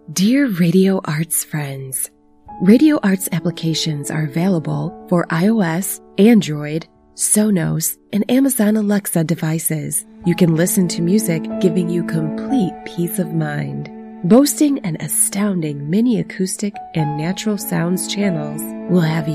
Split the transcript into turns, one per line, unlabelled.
Dear Radio Arts friends, Radio Arts applications are available for iOS, Android, Sonos, and Amazon Alexa devices. You can listen to music giving you complete peace of mind. Boasting an astounding mini acoustic and natural sounds channels will have you